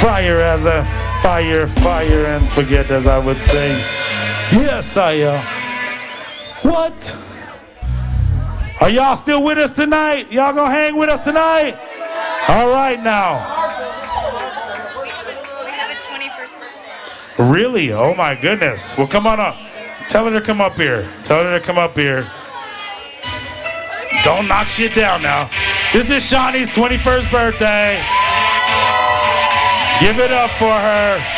Fire as a fire and forget as I would say. Yes, I What? Are y'all still with us tonight? Y'all gonna hang with us tonight? All right now. We have a 21st birthday. Really? Oh my goodness. Well, come on up. Tell her to come up here. Tell her to come up here. Don't knock shit down now. This is Shawnee's 21st birthday. Give it up for her.